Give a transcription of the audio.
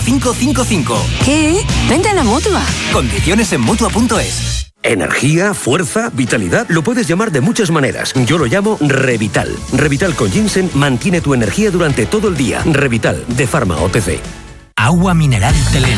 5555. ¿Qué? ¡Vente a la Mutua! Condiciones en Mutua.es. Energía, fuerza, vitalidad, lo puedes llamar de muchas maneras. Yo lo llamo Revital. Revital con ginseng mantiene tu energía durante todo el día. Revital, de Pharma OTC. Agua mineral Telén.